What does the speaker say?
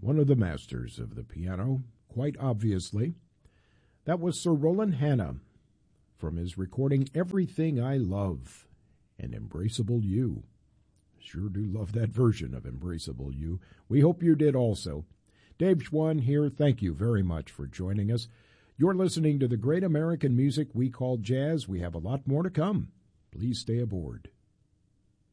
one of the masters of the piano, quite obviously. That was Sir Roland Hanna from his recording Everything I Love and Embraceable You. Sure do love that version of Embraceable You. We hope you did also. Dave Schwann here. Thank you very much for joining us. You're listening to the great American music we call jazz. We have a lot more to come. Please stay aboard.